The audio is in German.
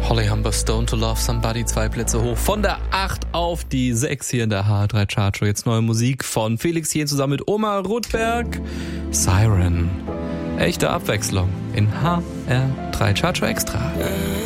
Holly Humber, Stone to Love Somebody, 2 Plätze hoch. Von der 8 auf die 6 hier in der HR3 Chartshow. Jetzt neue Musik von Felix Jähn zusammen mit Oma Rudberg. Siren. Echte Abwechslung in HR3 Chartshow Extra.